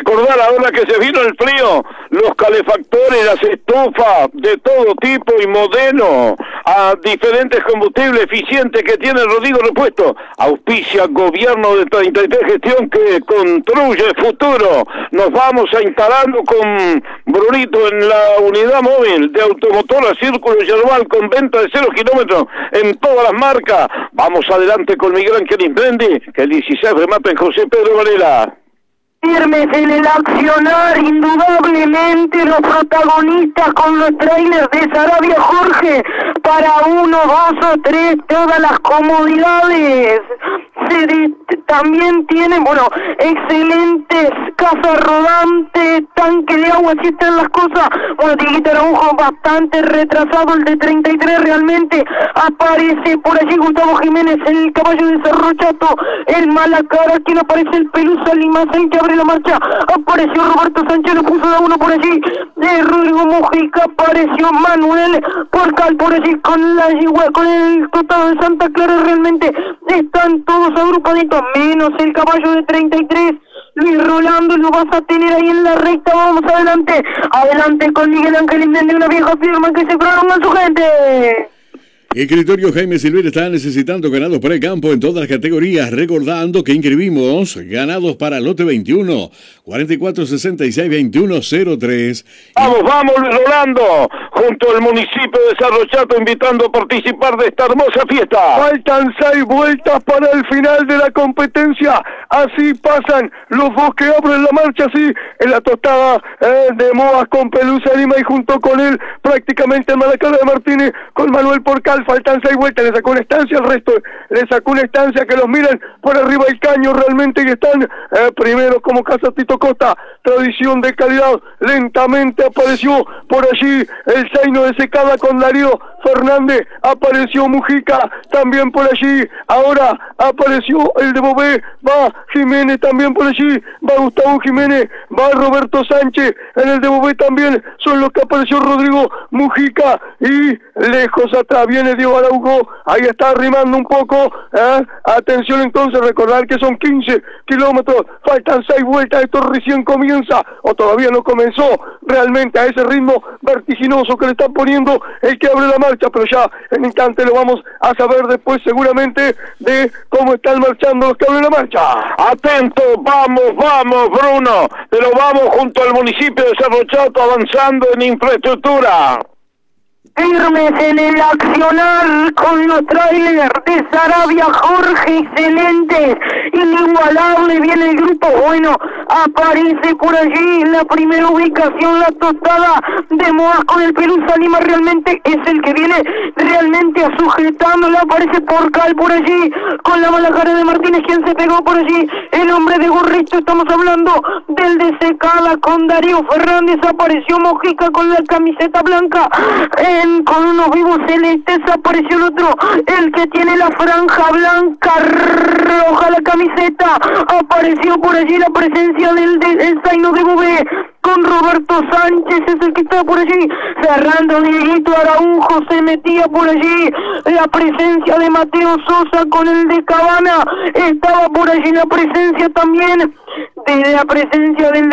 recordar ahora que se vino el frío, los calefactores, las estufas de todo tipo y modelo, a diferentes combustibles eficientes que tiene Rodrigo Repuesto. Auspicia Gobierno de 33 Gestión que construye futuro. Nos vamos a instalando con Brunito en la unidad móvil de Automotora Círculo Yerbal con venta de 0 kilómetros en todas las marcas. Vamos adelante con Miguel Ángel Ismendi, que el 16 remata en José Pedro Varela. Firmes en el accionar, indudablemente los protagonistas con los trailers de Sarabia Jorge, para 1, 2 o 3, todas las comodidades. También tienen, excelentes casas rodantes, tanque de agua, así están las cosas. Dieguito Araujo bastante retrasado, el de 33 realmente. Aparece por allí Gustavo Jiménez, el caballo de Cerro Chato, el Malacara, quien aparece el Pelusa Limacén, que abre la marcha. Apareció Roberto Sánchez, lo puso de 1 por allí. Rodrigo Mujica, apareció Manuel Porcal por allí con el Totado de Santa Clara. Realmente están todos agrupaditos, menos el caballo de 33. Luis Rolando, lo vas a tener ahí en la recta. Vamos adelante con Miguel Ángel Ismendi, una vieja firma que se prolonga su gente. Escritorio Jaime Silver está necesitando ganados para el campo en todas las categorías. Recordando que inscribimos ganados para lote 21, 4466-2103. Vamos Luis Rolando, junto al municipio de Cerro Chato, invitando a participar de esta hermosa fiesta. Faltan 6 vueltas para el final de la competencia. Así pasan los dos que abren la marcha, así en la tostada de Moas con Pelusa Lima, y junto con él prácticamente el Malacara de Martínez con Manuel Porcal. Faltan 6 vueltas, le sacó una estancia al resto, le sacó una estancia que los miran por arriba del caño realmente, que están primero como Casa Tito Costa, tradición de calidad. Lentamente apareció por allí el Zaino de Secada con Darío Fernández, apareció Mujica también por allí, ahora apareció el de Bobé, va Jiménez también por allí, va Gustavo Jiménez, va Roberto Sánchez, en el de Bobé también son los que apareció Rodrigo Mujica, y lejos atrás viene Diego Araujo, ahí está arrimando un poco, atención entonces, recordar que son 15 kilómetros, faltan 6 vueltas, esto recién comienza, o todavía no comenzó, realmente a ese ritmo vertiginoso que le están poniendo el que abre la marcha, pero ya en instante lo vamos a saber después seguramente de cómo están marchando los que abren la marcha. Atento, vamos Bruno, pero vamos junto al municipio de Cerro Chato, avanzando en infraestructura. Firmes en el accionar con los trailers de Sarabia Jorge, excelentes, inigualable, viene el grupo, aparece por allí en la primera ubicación la tostada de Moas con el Pelusa Lima, realmente es el que viene realmente a sujetándola, aparece Porcal por allí con la Malacara de Martínez, quien se pegó por allí, el hombre de gorrito, estamos hablando del de Secada con Darío Fernández, apareció Mojica con la camiseta blanca, con unos vivos celestes, apareció el otro, el que tiene la franja blanca roja la camiseta, apareció por allí la presencia del Zaino de Bobé con Roberto Sánchez, es el que está por allí cerrando. Dieguito Araujo se metía por allí, la presencia de Mateo Sosa con el de Cabana, estaba por allí la presencia también de la presencia del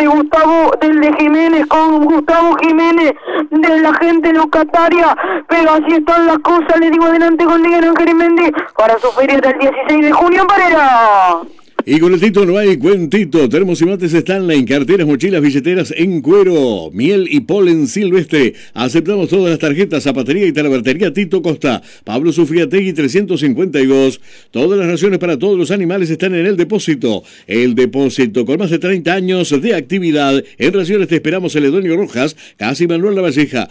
de Jiménez con Gustavo Jiménez, de la gente locataria, pero así están las cosas, le digo adelante con Miguel Ángel Ismendi para su feria del 16 de junio en Varela. Y con el Tito no hay cuentito. Termos y mates están en carteras, mochilas, billeteras en cuero, miel y polen silvestre. Aceptamos todas las tarjetas, zapatería y talabartería Tito Costa. Pablo Sufriategui 352. Todas las raciones para todos los animales están en el depósito. El depósito con más de 30 años de actividad. En raciones te esperamos en Ledonio Rojas, casi Manuel Lavalleja,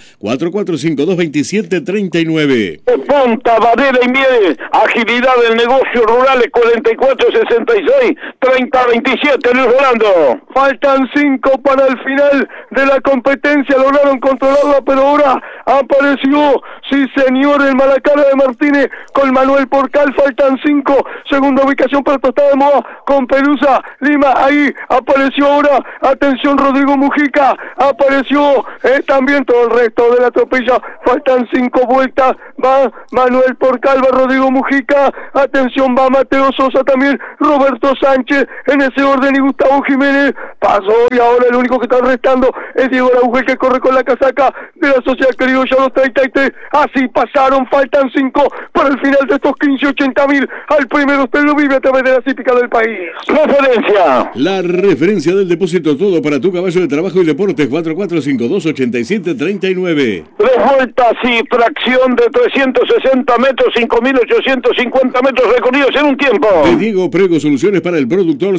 4452-2739. Ponta, Varela y Mieres, agilidad del negocio rural, 4466. 30-27, Luis Rolando. Faltan 5 para el final de la competencia, lograron controlarla, pero ahora apareció, sí señor, el Malacara de Martínez con Manuel Porcal, faltan 5, segunda ubicación para Tostada de Moa con Pelusa Lima, ahí apareció ahora, atención Rodrigo Mujica, apareció también todo el resto de la tropilla, faltan 5 vueltas, va Manuel Porcal, va Rodrigo Mujica, atención, va Mateo Sosa también, Roberto Roberto Sánchez en ese orden y Gustavo Jiménez pasó, y ahora el único que está restando es Diego Araujo, el que corre con la casaca de la Sociedad Criolla, los 33, así pasaron, faltan 5 para el final de estos 15.080.000, al primero usted lo vive a través de la hípica del país. Referencia. La referencia del depósito, todo para tu caballo de trabajo y deportes, 4452-8739. 3 vueltas y fracción de 360 metros, 5.850 metros recorridos en un tiempo. De Diego Prego, soluciones para el productor,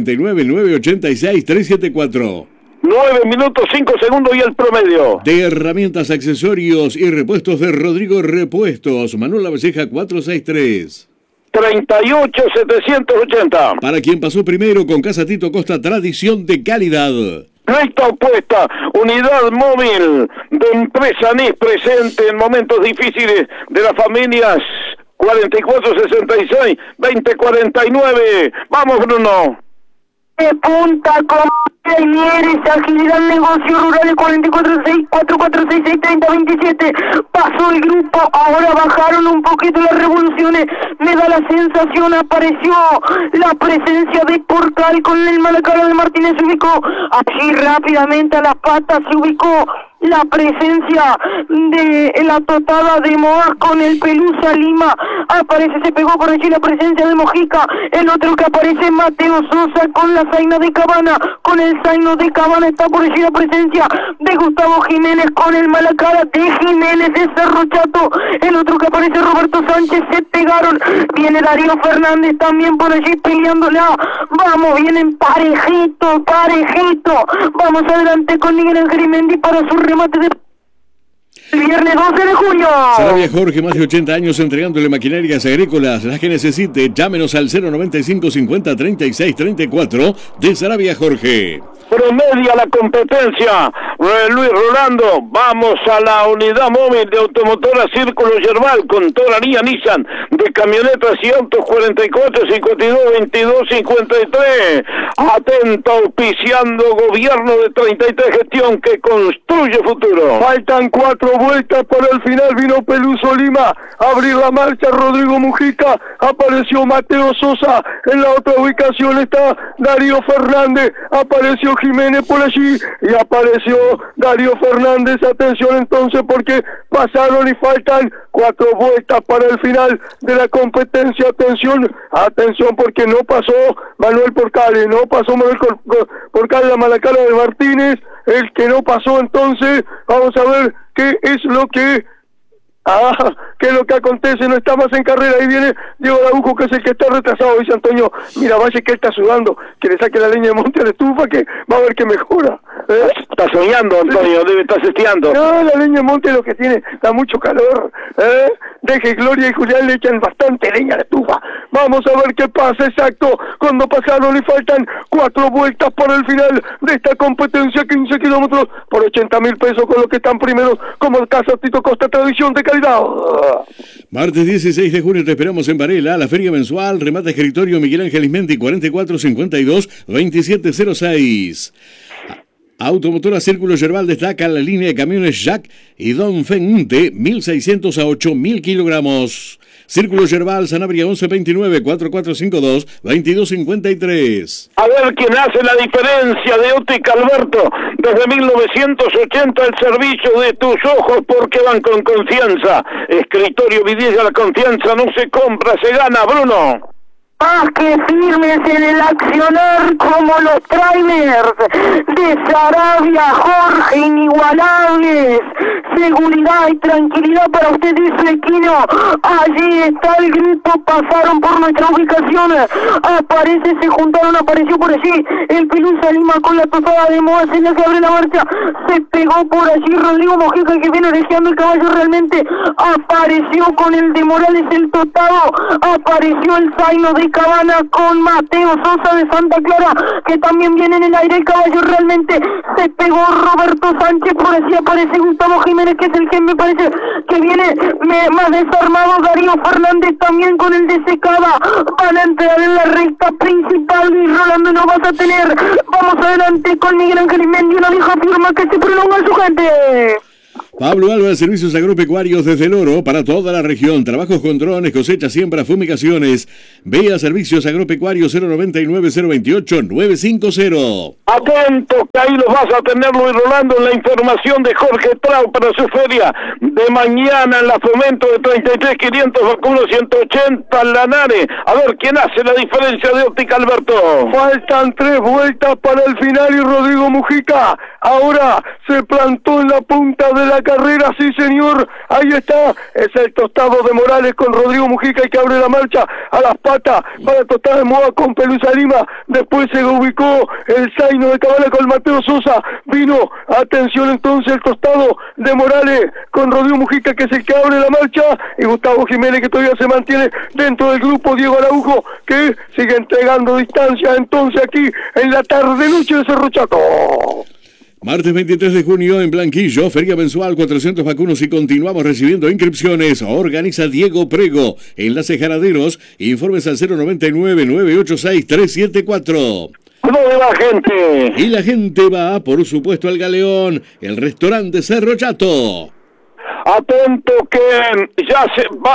099-986-374. 9 minutos 5 segundos y el promedio. De herramientas, accesorios y repuestos de Rodrigo Repuestos, Manuel Lavalleja 463. 38.780. Para quien pasó primero con Casa Tito Costa, tradición de calidad. Recta opuesta, unidad móvil de empresa NIS presente en momentos difíciles de las familias. 4466-2049. Vamos, Bruno. De punta con Talleres, agilidad, negocios rurales, 4464466027. Pasó el grupo, ahora bajaron un poquito las revoluciones. Me da la sensación, apareció la presencia de Portal con el Malacara de Martínez, se ubicó así rápidamente a las patas, se ubicó la presencia de la totada de Moa con el Pelusa Lima, aparece, se pegó por allí la presencia de Mojica, el otro que aparece Mateo Sosa con la Zaina de Cabana, con el Zaino de Cabana está por allí la presencia de Gustavo Jiménez con el Malacara de Jiménez de Cerro Chato, el otro que aparece Roberto Sánchez, se pegaron, viene Darío Fernández también por allí peleándola, vamos, vienen parejito, vamos adelante con Miguel Ángel Mendy para su remate de viernes 12 de junio. Sarabia Jorge, más de 80 años entregándole maquinarias agrícolas, las que necesite, llámenos al 095 50 36 34 de Sarabia Jorge. Promedia la competencia, Luis Rolando. Vamos a la unidad móvil de automotora Círculo Yerbal con toda la línea Nissan de camionetas y autos, 44 52 22 53. Atento, auspiciando gobierno de 33, gestión que construye futuro. Faltan 4 vueltas para el final, vino Peluso Lima a abrir la marcha, Rodrigo Mujica, apareció Mateo Sosa, en la otra ubicación está Darío Fernández, apareció Jiménez por allí y apareció Darío Fernández. Atención entonces porque pasaron y faltan 4 vueltas para el final de la competencia. Atención porque no pasó Manuel Porcales, no pasó Manuel Porcales, la Malacara de Martínez, el que no pasó. Entonces vamos a ver qué es lo que acontece, no está más en carrera. Ahí viene Diego Araujo, que es el que está retrasado, dice Antonio Miravalle, que él está sudando, que le saque la leña de monte a la estufa, que va a ver que mejora. Está soñando, Antonio, debe estar sesteando. No, la leña de monte lo que tiene, da mucho calor. Deje Gloria y Julián le echan bastante leña a la estufa. Vamos a ver qué pasa, exacto, cuando pasaron y faltan 4 vueltas para el final de esta competencia, 15 kilómetros por 80.000 pesos con los que están primeros, como el Casa Tito Costa, tradición de calidad. Martes 16 de junio te esperamos en Varela, la feria mensual, remate escritorio Miguel Ángel Ismenti, 4452-2706. Automotora Círculo Yerbal destaca la línea de camiones Jack y Don Fente, 1.600 a 8.000 kilogramos. Círculo Yerbal, Sanabria 1129-452-2253. A ver quién hace la diferencia de Óptica Alberto. Desde 1980 el servicio de tus ojos, porque van con confianza. Escritorio Vidilla, la confianza no se compra, se gana, Bruno. Más que firmes en el accionar como los trailers de Sarabia Jorge, inigualables. Seguridad y tranquilidad para usted y su equino. Allí está el grupo, pasaron por nuestra ubicación. Se juntaron, apareció por allí el Pelusa Lima con la tosada de Moa, en la que abre la marcha. Se pegó por allí Rodrigo Mojica, que viene deseando el caballo realmente. Apareció con el de Morales, el totado. Apareció el Zaino de Cabana con Mateo Sosa de Santa Clara, que también viene en el aire. El caballo realmente se pegó Roberto Sánchez, por así aparece Gustavo Jiménez, que es el que me parece que viene más desarmado. Darío Fernández también con el de Secada, van a entrar en la recta principal y Rolando no vas a tener. Vamos adelante con Miguel Ángel Mendy, una vieja firma que se prolonga su gente. Pablo Alba, servicios agropecuarios desde el Oro para toda la región. Trabajos con drones, cosecha, siembra, fumigaciones. Ve a servicios agropecuarios 099-028-950. Atento, que ahí los vas a tener, Luis Rolando, en la información de Jorge Trau para su feria de mañana en la Fomento de 33, 500 vacunos, 180 Lanare. A ver quién hace la diferencia de óptica, Alberto. Faltan 3 vueltas para el final y Rodrigo Mujica ahora se plantó en la punta de la carrera, sí señor, ahí está, es el tostado de Morales con Rodrigo Mujica, y que abre la marcha a las patas para Tostado de Moa con Pelusa Lima. Después se ubicó el Zaino de Cabala con Mateo Sosa, vino, atención entonces, el tostado de Morales con Rodrigo Mujica, que es el que abre la marcha, y Gustavo Jiménez, que todavía se mantiene dentro del grupo, Diego Araujo, que sigue entregando distancia entonces aquí en la tarde-noche de Cerro Chaco. Martes 23 de junio en Blanquillo, feria mensual, 400 vacunos y continuamos recibiendo inscripciones. Organiza Diego Prego. Enlace Jaraderos, informes al 099-986-374. ¿Dónde va gente? Y la gente va, por supuesto, al Galeón, el restaurante Cerro Chato. Atento que ya se va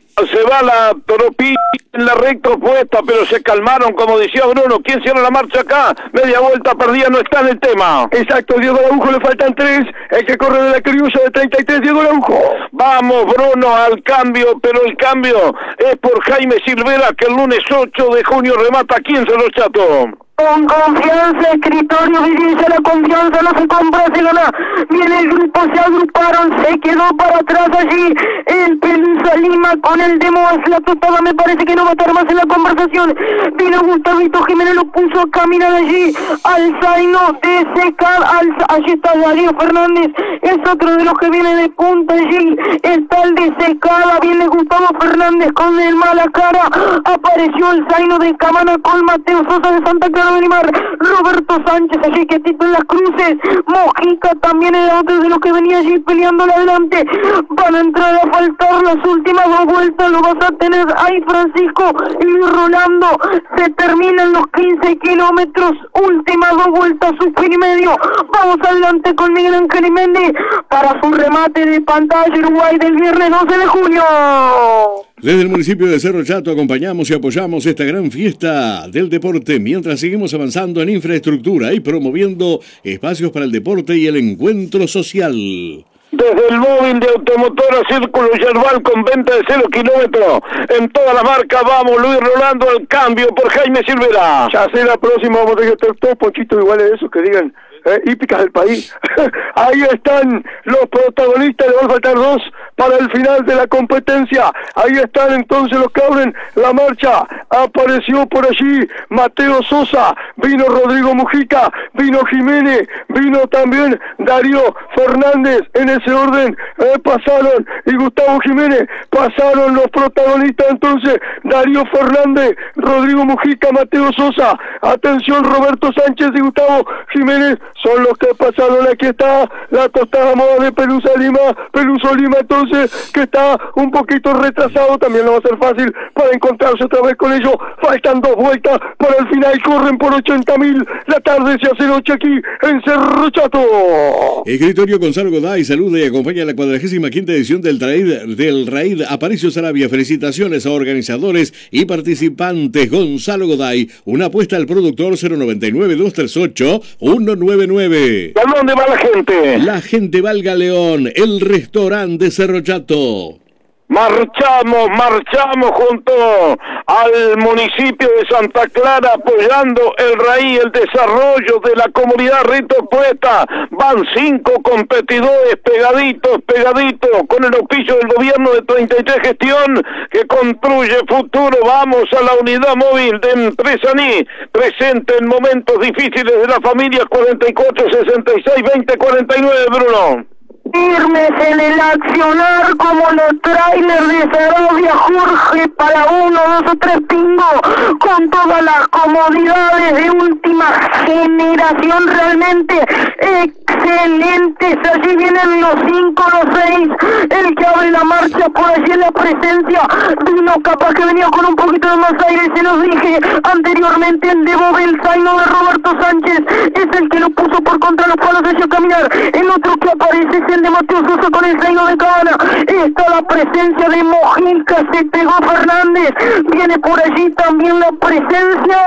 la tropilla en la recta opuesta, pero se calmaron, como decía Bruno. ¿Quién cierra la marcha acá? Media vuelta perdida, no está en el tema. Exacto, Diego Araujo, le faltan 3, el que corre de la criolla de 33, Diego Araujo. Vamos, Bruno, al cambio, pero el cambio es por Jaime Silvera, que el lunes 8 de junio remata aquí en Cerro Chato. Con confianza, escritorio, vivirse la confianza, no se compra, se gana. Viene el grupo, se agruparon, se quedó para atrás allí el Pelusa Lima con el demo hacia la totada, me parece que no va a estar más en la conversación. Vino Gustavito Jiménez, lo puso a caminar allí al Zaino de Secar, allí está Darío Fernández, es otro de los que viene de punta allí, está el de Secada, viene Gustavo Fernández con el mala cara, apareció el Zaino de Cabana con Mateo Sosa de Santa Clara de Limar, Roberto Sánchez allí quietito en las cruces, Mojica también era otro de los que venía allí peleando adelante. Van a entrar a faltar las últimas 2 vueltas, lo vas a tener ahí Francisco y Rolando, se terminan los 15 kilómetros, últimas 2 vueltas, su fin y medio. Vamos adelante con Miguel Ángel y Méndez para su remate de pantalla Uruguay del viernes 12 de junio. Desde el municipio de Cerro Chato acompañamos y apoyamos esta gran fiesta del deporte mientras seguimos avanzando en infraestructura y promoviendo espacios para el deporte y el encuentro social. Desde el móvil de automotora Círculo Yerbal con venta de 0 kilómetros en toda la marca, vamos Luis Rolando al cambio por Jaime Silvera. Ya sé, la próxima vamos a tener todos ponchitos iguales de esos que digan hípicas del país. Ahí están los protagonistas, le van a faltar 2 para el final de la competencia. Ahí están entonces los que abren la marcha. Apareció por allí Mateo Sosa, vino Rodrigo Mujica, vino Jiménez, vino también Darío Fernández, en ese orden pasaron, y Gustavo Jiménez, pasaron los protagonistas entonces, Darío Fernández, Rodrigo Mujica, Mateo Sosa, atención Roberto Sánchez y Gustavo Jiménez, son los que pasaron. Aquí está la tostada moda de Pelusa Lima, entonces, que está un poquito retrasado, también no va a ser fácil para encontrarse otra vez con ellos. Faltan 2 vueltas para el final, corren por 80.000, la tarde se hace noche aquí en Cerro Chato. Escritorio Gonzalo Goday saluda y acompaña la 45ª edición del Raid Aparicio Sarabia. Felicitaciones a organizadores y participantes. Gonzalo Goday, una apuesta al productor 099-238-199. ¿A dónde va la gente? La gente va al Galeón, el restaurante de Cerro Chato. Marchamos junto al municipio de Santa Clara apoyando el raíz, el desarrollo de la comunidad Rito Puesta. Van 5 competidores pegaditos con el auspicio del gobierno de 33 Gestión que construye futuro. Vamos a la unidad móvil de Empresaní, presente en momentos difíciles de la familia, 44 66 20 49, Bruno. Firmes en el accionar como los trailers de Sarabia, Jorge, para 1, 2 o 3 pingo, con todas las comodidades de última generación, realmente excelentes. Allí vienen los 5, los 6, el que abre la marcha por allí en la presencia de uno capaz que venía con un poquito de más aire, se los dije anteriormente, el de Bobel Zaino de Roberto Sánchez, es el que lo puso por contra los palos se echó a caminar. El otro que aparece es el de Mateo Sosa con el zaino de Cabana. Está la presencia de Mojica, se pegó Fernández. Viene por allí también la presencia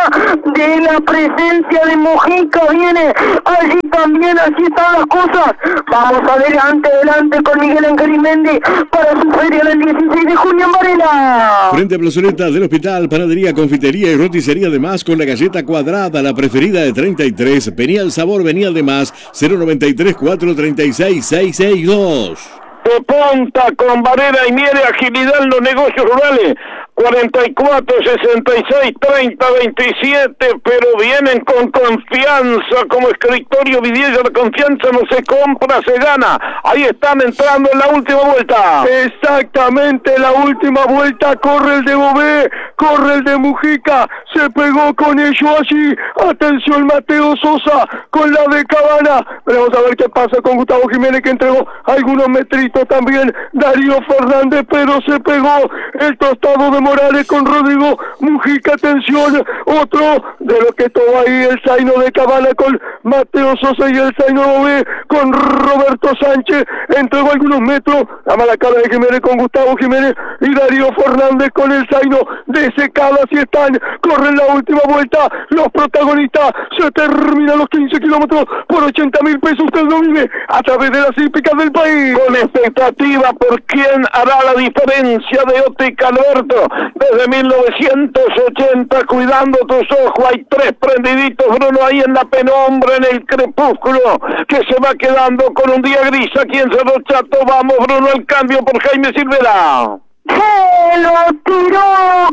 de Mojica. Viene allí también, así están las cosas. Vamos adelante con Miguel Ángel Méndez para su feria del 16 de junio en Varela. Frente a Plazoleta del Hospital, panadería, confitería y roticería de Más con la galleta cuadrada, la preferida de 33. Venía el sabor, venía el de Más, 093 436 662. De punta con Varela y Miere, agilidad en los negocios rurales. 44, 66, 30, 27, pero vienen con confianza, como escritorio Vidilla, la confianza no se compra, se gana. Ahí están entrando en la última vuelta. Exactamente, la última vuelta, corre el de Bové, corre el de Mujica, se pegó con ello allí. Atención, Mateo Sosa con la de Cabana. Pero vamos a ver qué pasa con Gustavo Jiménez, que entregó algunos metritos también. Darío Fernández, pero se pegó el tostado de Morales con Rodrigo Mujica. Atención, otro de lo que todo ahí, el zaino de Cabana con Mateo Sosa y el zaino Bové con Roberto Sánchez. Entregó algunos metros la mala cara de Jiménez con Gustavo Jiménez y Darío Fernández con el zaino de Secada. Así están, corren la última vuelta los protagonistas. Se terminan los 15 kilómetros por 80.000 pesos. Usted lo vive a través de las hípicas del país. Con expectativa por quién hará la diferencia de Óptica Alberto. Desde 1980, cuidando tus ojos, hay 3 prendiditos, Bruno, ahí en la penumbra, en el crepúsculo, que se va quedando con un día gris aquí en Cerro Chato. Vamos, Bruno, al cambio por Jaime Silvera. Se lo tiró,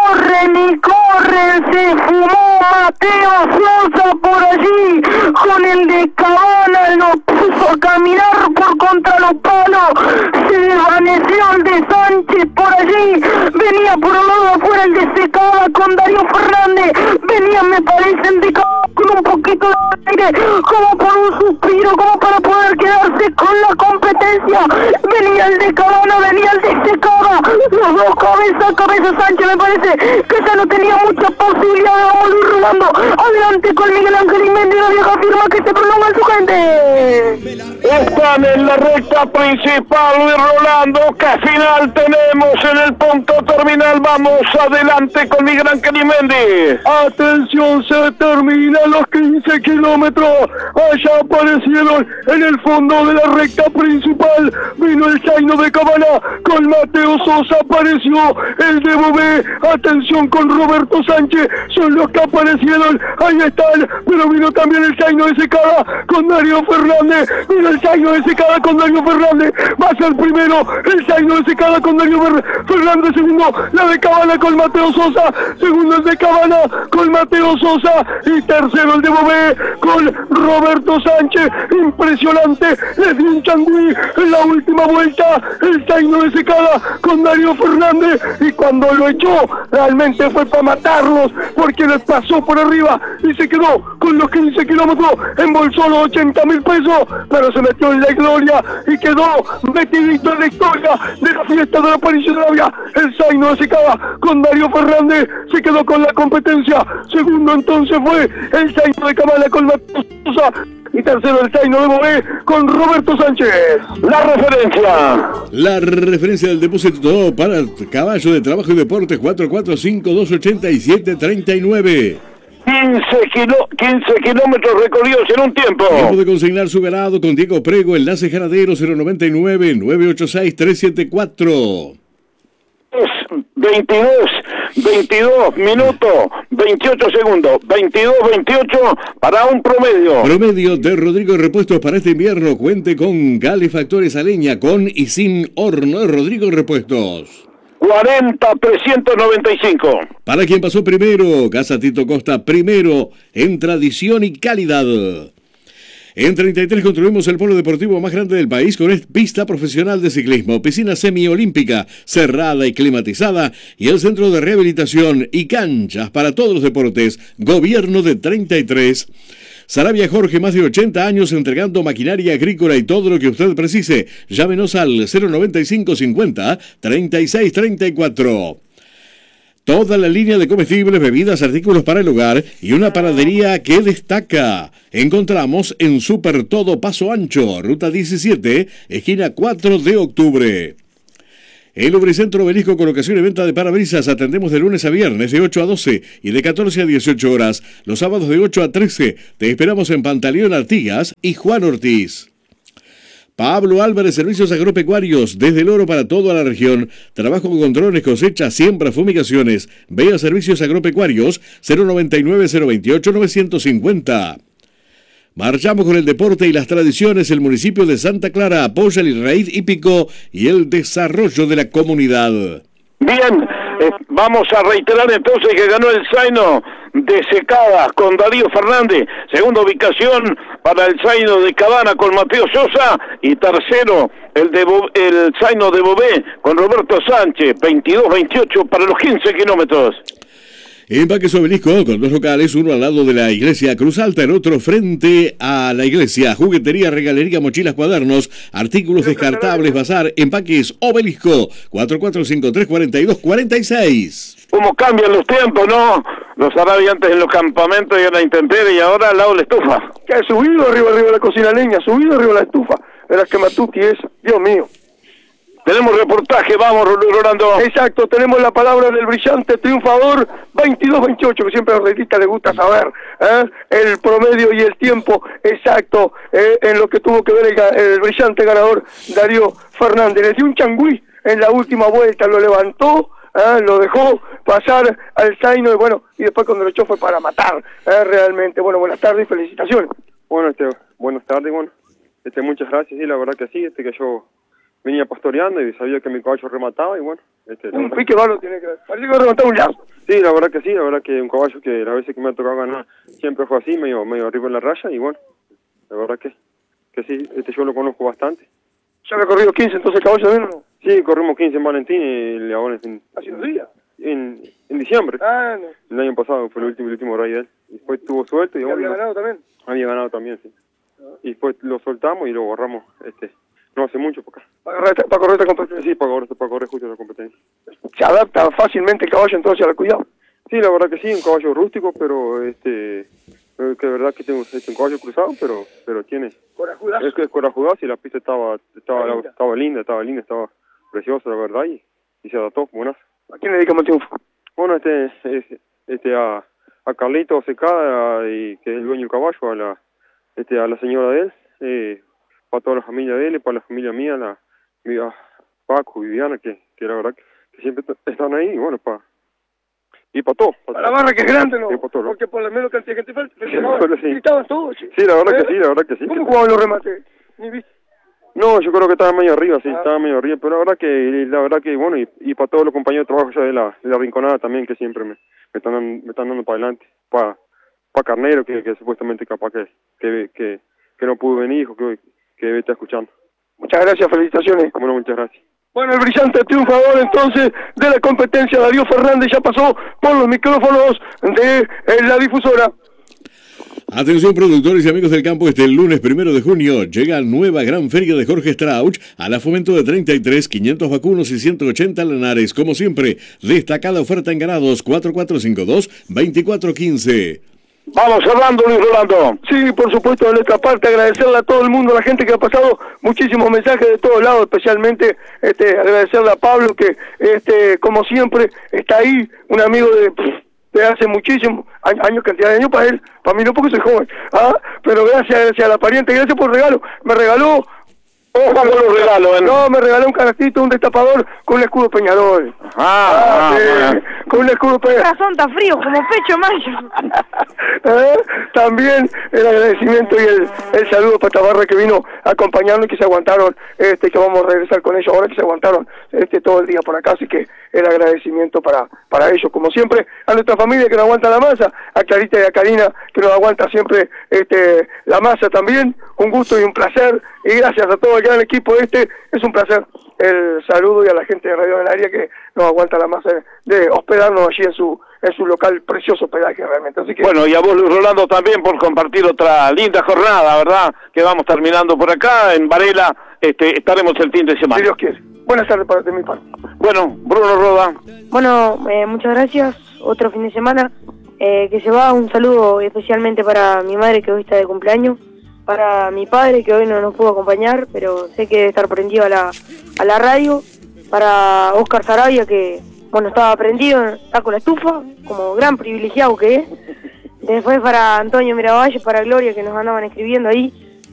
corren, se fumó Mateo Sosa por allí, con el de Cabana, lo puso a caminar por contra los palos, se desvaneció el de Sánchez por allí, venía por un lado afuera el de Secada con Darío Fernández, venía, me parece, el de Cabana con un poquito de aire, como por un suspiro, como para poder quedarse con la competencia. Venía el de Cabana, venía el de Secada, los dos cabeza a cabeza. Sánchez me parece que ya no tenía mucha posibilidad de volver rolando. Adelante con Miguel Ángel Méndez, la vieja firma que se prolonga en su gente. Están en la recta principal, Luis Rolando. ¿Qué final tenemos en el punto terminal? Vamos adelante con Miguel Ángel Méndez. Atención, se terminan los 15 kilómetros. Allá aparecieron en el fondo de la recta principal. Vino el zaino de Cabana con Mateo Sosa, apareció el de Bové. Atención con Roberto Sánchez, son los que aparecieron. Ahí están, pero vino también el zaino de Secada con Darío Fernández. Vino el zaino de Secada con Darío Fernández. Va a ser primero el zaino de Secada con Darío Fernández. Segundo, la de Cabana con Mateo Sosa. Segundo, el de Cabana con Mateo Sosa. Y tercero, el de Bové con Roberto Sánchez. Impresionante, le dio un changüí en la última vuelta el zaino de Secada con Darío Fernández, y cuando lo echó realmente fue para matarlos, porque les pasó por arriba y se quedó con los 15 kilómetros, embolsó los 80.000 pesos, pero se metió en la gloria y quedó metidito en la historia de la fiesta de la aparición de la vía. El zaino de Secada con Darío Fernández se quedó con la competencia. Segundo entonces fue el zaino de Cabana con Mateo Sosa, y tercero el zaino de Bové con Roberto Sánchez. La referencia del depósito para caballo de trabajo y deportes, 44528739. 15 kilómetros recorridos en un tiempo. Tiempo de consignar su ganado con Diego Prego, enlace ganadero 099-986-374. 22 minutos, 28 segundos, 22-28 para un promedio. Promedio de Rodrigo Repuestos para este invierno. Cuente con calefactores a leña con y sin horno. Rodrigo Repuestos. 40-395. Para quien pasó primero, Casa Tito Costa, primero en tradición y calidad. En 33 construimos el polo deportivo más grande del país con pista profesional de ciclismo, piscina semiolímpica, cerrada y climatizada, y el centro de rehabilitación y canchas para todos los deportes. Gobierno de 33. Sarabia Jorge, más de 80 años entregando maquinaria agrícola y todo lo que usted precise. Llámenos al 095 50 36 34. Toda la línea de comestibles, bebidas, artículos para el hogar y una panadería que destaca. Encontramos en Super Todo Paso Ancho, Ruta 17, esquina 4 de octubre. El Lubricentro Obelisco, colocación y venta de parabrisas. Atendemos de lunes a viernes de 8 a 12 y de 14 a 18 horas. Los sábados de 8 a 13. Te esperamos en Pantaleón Artigas y Juan Ortiz. Pablo Álvarez, servicios agropecuarios, desde el oro para toda la región. Trabajo con drones, cosecha, siembra, fumigaciones. Ve a servicios agropecuarios 099-028-950. Marchamos con el deporte y las tradiciones. El municipio de Santa Clara apoya el raíz hípico y el desarrollo de la comunidad. Bien, vamos a reiterar entonces que ganó el Zaino de Secadas con Darío Fernández, segunda ubicación para el Zaino de Cabana con Mateo Sosa y tercero el Zaino de Bobé con Roberto Sánchez, 22-28 para los 15 kilómetros. Empaques Obelisco con dos locales, uno al lado de la iglesia Cruz Alta, el otro frente a la iglesia. Juguetería, regalería, mochilas, cuadernos, artículos descartables, bazar. Empaques Obelisco, 4453-4246. ¿Cómo cambian los tiempos, no? Los arabiantes en los campamentos y en la intemperie y ahora al lado de la estufa. Que subido arriba de la cocina leña, subido arriba de la estufa, de la quematuti esa, Dios mío. Tenemos reportaje, vamos, Rolando. Exacto, tenemos la palabra del brillante triunfador, 22-28, que siempre a los atletistas les gusta saber el promedio y el tiempo exacto en lo que tuvo que ver el brillante ganador Darío Fernández. Le dio un changüí en la última vuelta, lo levantó, lo dejó pasar al Zaino y bueno, y después cuando lo echó fue para matar, realmente. Bueno, buenas tardes y felicitaciones. Bueno, buenas tardes, bueno, muchas gracias, sí, la verdad que sí, que yo venía pastoreando y sabía que mi caballo remataba y bueno. Un pique malo tiene que... Parece que va a rematar un lazo. Sí, la verdad que sí, la verdad que un caballo que las veces que me ha tocado ganar siempre fue así, medio arriba en la raya y bueno, la verdad que sí, yo lo conozco bastante. ¿Ya había corrido 15 entonces el caballo también o no? Sí, corrimos 15 en Valentín y ahora ¿hace unos días? En diciembre. No. El año pasado fue el último rey de él. Y después estuvo suelto y ¿había ganado también? Había ganado también, sí. Y después lo soltamos y lo borramos, no hace mucho por acá. ¿Para correr esta competencia? Sí, para correr justo la competencia. ¿Se adapta fácilmente el caballo entonces al cuidado? Sí, la verdad que sí, un caballo rústico, pero que es verdad que tengo un caballo cruzado, pero tiene... ¿Corajudazo? Es que es corajudazo y la pista estaba linda, estaba preciosa, la verdad, y se adaptó, buenas. ¿A quién le dedicamos el triunfo? Bueno, a Carlito Secada, y que es el dueño del caballo, a la señora de él, para toda la familia de él y para la familia mía, Paco, Viviana, que la verdad que siempre están ahí, y bueno, para todo. Para la barra que es grande, ¿no? Sí, para todo, ¿no? Porque por lo menos cantidad de gente falta. Sí, estaban todos. Sí, la verdad que sí. ¿Cómo jugaban los remates? ¿Ni viste? No, yo creo que estaba medio arriba, sí, estaba medio arriba, pero la verdad que bueno, y para todos los compañeros de trabajo ya de la Rinconada también, que siempre me están dando para adelante, para Carnero, que supuestamente capaz que no pudo venir, hijo, que está escuchando. Muchas gracias, felicitaciones. Bueno, muchas gracias. Bueno, el brillante triunfador entonces de la competencia, Darío Fernández, ya pasó por los micrófonos de la difusora. Atención productores y amigos del campo, el lunes 1 de junio llega nueva gran feria de Jorge Strauch a la Fomento de 33, 500 vacunos y 180 lanares. Como siempre, destacada oferta en ganados 4452-2415. Vamos cerrando, Luis Rolando. Sí, por supuesto, de nuestra parte agradecerle a todo el mundo, a la gente que ha pasado muchísimos mensajes de todos lados, especialmente agradecerle a Pablo que como siempre está ahí, un amigo de hace muchísimos años, cantidad de años para él, para mí no porque soy joven, pero gracias a la pariente, gracias por el regalo, me regaló me regaló un canastito, un destapador con un escudo Peñarol. Con un escudo Peñarol. Corazón está frío, como pecho mayo. También el agradecimiento y el saludo para esta barra que vino a acompañarnos y que se aguantaron, que vamos a regresar con ellos ahora, que se aguantaron todo el día por acá, así que el agradecimiento para ellos, como siempre, a nuestra familia que nos aguanta la masa, a Clarita y a Karina que nos aguanta siempre la masa también, un gusto y un placer, y gracias a todo el gran equipo es un placer el saludo, y a la gente de Radio del Área que nos aguanta la masa de hospedarnos allí en su local, precioso hospedaje realmente. Así que bueno, y a vos, Luis Rolando, también por compartir otra linda jornada, ¿verdad? Que vamos terminando por acá en Varela, estaremos el fin de semana. Si Dios quiere. buenas tardes de mi parte. Bueno, Bruno Roda. Bueno, muchas gracias. Otro fin de semana que se va. Un saludo especialmente para mi madre que hoy está de cumpleaños, para mi padre que hoy no nos pudo acompañar, pero sé que debe estar prendido a la radio, para Oscar Sarabia que, bueno, estaba prendido, está con la estufa, como gran privilegiado que es. Después para Antonio Miravalle, para Gloria que nos andaban escribiendo ahí,